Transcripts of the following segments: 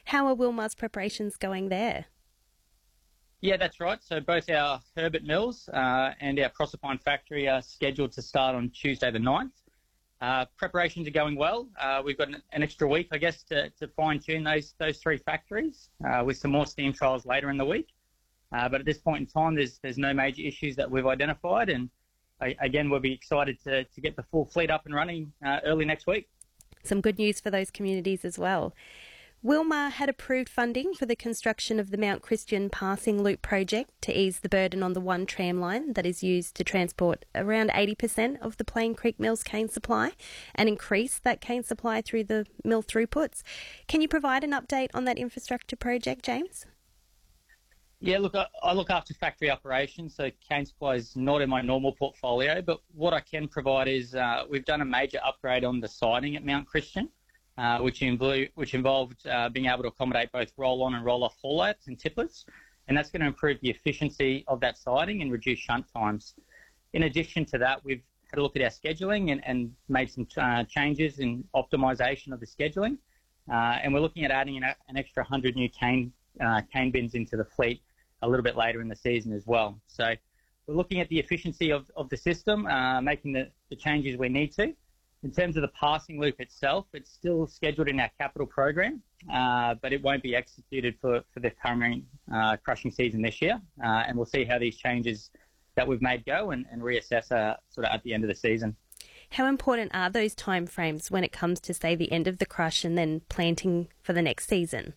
How are Wilmar's preparations going there? Yeah, that's right. So both our Herbert Mills and our Proserpine factory are scheduled to start on Tuesday the 9th. Preparations are going well. We've got an extra week, I guess, to fine-tune those three factories with some more steam trials later in the week. But at this point in time, there's no major issues that we've identified. And again, we'll be excited to get the full fleet up and running early next week. Some good news for those communities as well. Wilmar had approved funding for the construction of the Mount Christian Passing Loop project to ease the burden on the one tram line that is used to transport around 80% of the Plain Creek Mill's cane supply and increase that cane supply through the mill throughputs. Can you provide an update on that infrastructure project, James? Yeah, look, I look after factory operations, so cane supply is not in my normal portfolio, but what I can provide is we've done a major upgrade on the siding at Mount Christian. Which involved being able to accommodate both roll-on and roll-off haul-outs and tippers, and that's going to improve the efficiency of that siding and reduce shunt times. In addition to that, we've had a look at our scheduling and made some changes in optimisation of the scheduling, and we're looking at adding an extra 100 new cane bins into the fleet a little bit later in the season as well. So we're looking at the efficiency of the system, making the changes we need to. In terms of the passing loop itself, it's still scheduled in our capital program, but it won't be executed for the current crushing season this year. And we'll see how these changes that we've made go and reassess sort of at the end of the season. How important are those timeframes when it comes to, say, the end of the crush and then planting for the next season?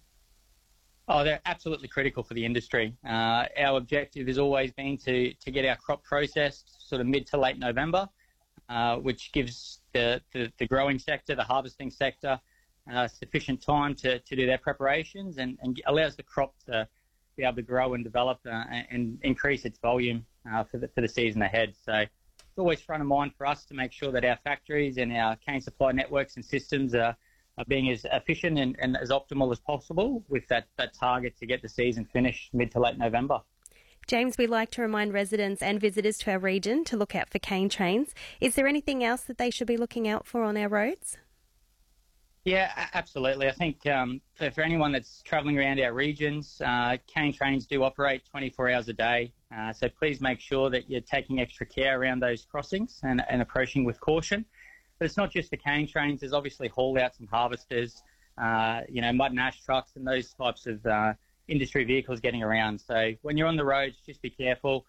Oh, they're absolutely critical for the industry. Our objective has always been to get our crop processed sort of mid to late November, which gives the growing sector, the harvesting sector, sufficient time to do their preparations and allows the crop to be able to grow and develop and increase its volume for the season ahead. So it's always front of mind for us to make sure that our factories and our cane supply networks and systems are being as efficient and as optimal as possible with that target to get the season finished mid to late November. James, we like to remind residents and visitors to our region to look out for cane trains. Is there anything else that they should be looking out for on our roads? Yeah, absolutely. I think for anyone that's travelling around our regions, cane trains do operate 24 hours a day. So please make sure that you're taking extra care around those crossings and approaching with caution. But it's not just the cane trains. There's obviously haul-outs and harvesters, mud and ash trucks and those types of industry vehicles getting around. So when you're on the roads, just be careful,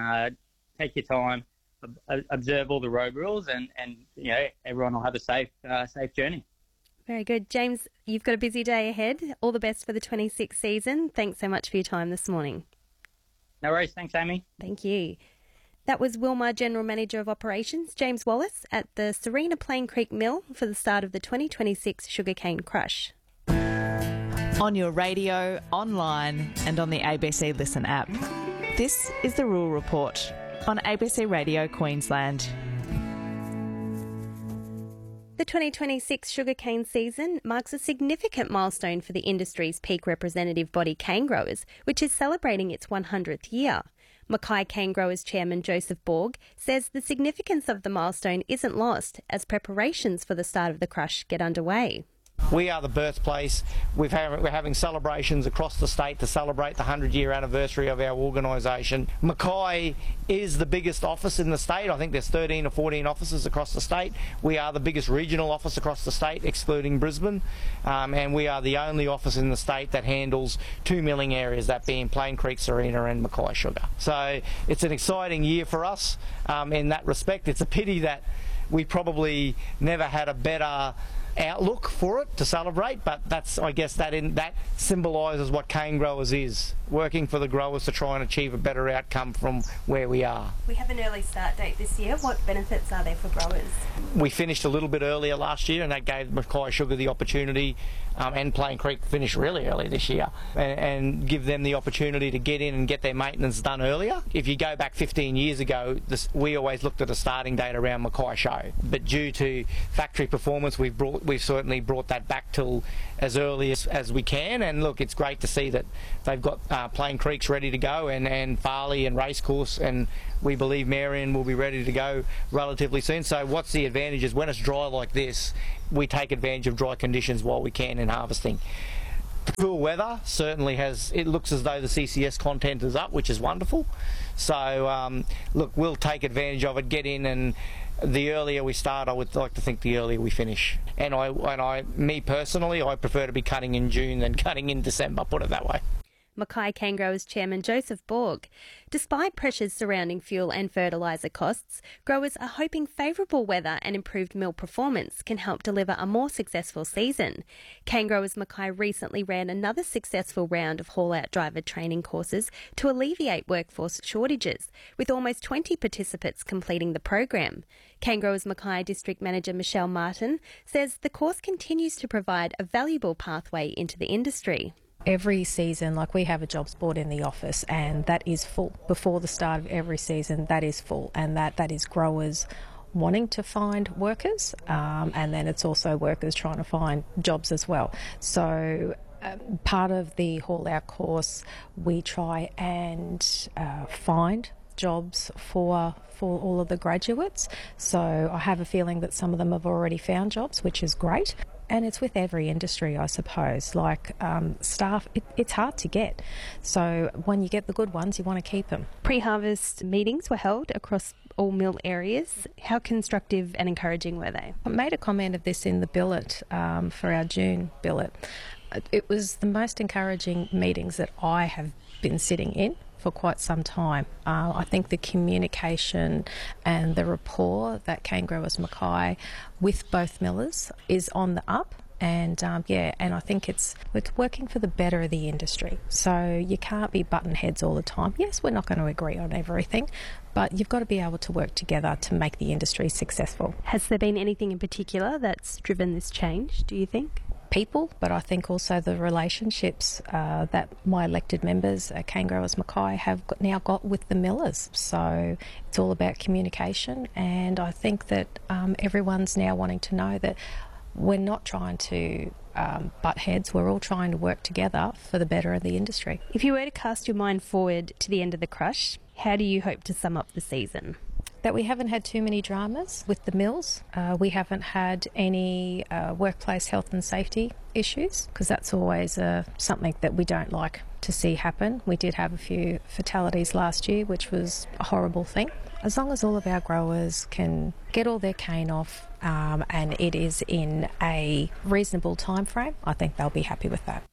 take your time, observe all the road rules, and everyone will have a safe journey. Very good. James, you've got a busy day ahead. All the best for the 26th season. Thanks so much for your time this morning. No worries. Thanks, Amy. Thank you. That was Wilmar General Manager of Operations, James Wallace, at the Serena Plain Creek Mill for the start of the 2026 sugarcane crush. On your radio, online and on the ABC Listen app. This is The Rural Report on ABC Radio Queensland. The 2026 sugarcane season marks a significant milestone for the industry's peak representative body, cane growers, which is celebrating its 100th year. Mackay Cane Growers Chairman Joseph Borg says the significance of the milestone isn't lost as preparations for the start of the crush get underway. We are the birthplace. We're having celebrations across the state to celebrate the 100-year anniversary of our organisation. Mackay is the biggest office in the state. I think there's 13 or 14 offices across the state. We are the biggest regional office across the state, excluding Brisbane. And we are the only office in the state that handles two milling areas, that being Plain Creek, Serena and Mackay Sugar. So it's an exciting year for us in that respect. It's a pity that we probably never had a better outlook for it to celebrate, but I guess that symbolises what cane growers is, working for the growers to try and achieve a better outcome from where we are. We have an early start date this year. What benefits are there for growers? We finished a little bit earlier last year, and that gave Mackay Sugar the opportunity, and Plain Creek finished really early this year, and give them the opportunity to get in and get their maintenance done earlier. If you go back 15 years ago, we always looked at a starting date around Mackay Show, but due to factory performance, we've certainly brought that back till as early as we can. And look, it's great to see that they've got Plain Creeks ready to go, and Farley and Racecourse, and we believe Marion will be ready to go relatively soon. So what's the advantage is when it's dry like this, we take advantage of dry conditions while we can in harvesting. Cool weather certainly it looks as though the CCS content is up, which is wonderful. So, look, we'll take advantage of it, get in, and the earlier we start, I would like to think the earlier we finish. And me personally, I prefer to be cutting in June than cutting in December, put it that way. Mackay Cane Growers Chairman Joseph Borg. Despite pressures surrounding fuel and fertiliser costs, growers are hoping favourable weather and improved mill performance can help deliver a more successful season. Cane Growers Mackay recently ran another successful round of haul-out driver training courses to alleviate workforce shortages, with almost 20 participants completing the program. Cane Growers Mackay District Manager Michelle Martin says the course continues to provide a valuable pathway into the industry. Every season, like we have a jobs board in the office and that is full. Before the start of every season, that is full, and that is growers wanting to find workers, and then it's also workers trying to find jobs as well. So part of the haul out course, we try and find jobs for all of the graduates. So I have a feeling that some of them have already found jobs, which is great. And it's with every industry, I suppose. Like staff, it's hard to get. So when you get the good ones, you want to keep them. Pre-harvest meetings were held across all mill areas. How constructive and encouraging were they? I made a comment of this in the billet for our June billet. It was the most encouraging meetings that I have been sitting in for quite some time. I think the communication and the rapport that Cane Growers Mackay with both millers is on the up. And and I think it's working for the better of the industry. So you can't be button heads all the time. Yes, we're not going to agree on everything, but you've got to be able to work together to make the industry successful. Has there been anything in particular that's driven this change, do you think? People, but I think also the relationships that my elected members at Cane Growers Mackay have now got with the millers. So it's all about communication, and I think that everyone's now wanting to know that we're not trying to butt heads, we're all trying to work together for the better of the industry. If you were to cast your mind forward to the end of the crush, how do you hope to sum up the season? That we haven't had too many dramas with the mills. We haven't had any workplace health and safety issues, because that's always something that we don't like to see happen. We did have a few fatalities last year, which was a horrible thing. As long as all of our growers can get all their cane off and it is in a reasonable time frame, I think they'll be happy with that.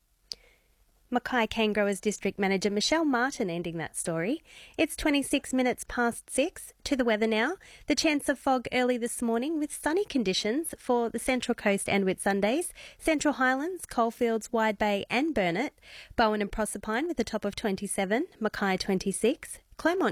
Mackay Cane Growers District Manager Michelle Martin ending that story. It's 26 minutes past 6. To the weather now. The chance of fog early this morning with sunny conditions for the Central Coast and Whitsundays, Central Highlands, Coalfields, Wide Bay and Burnett, Bowen and Proserpine with a top of 27, Mackay 26, Clermont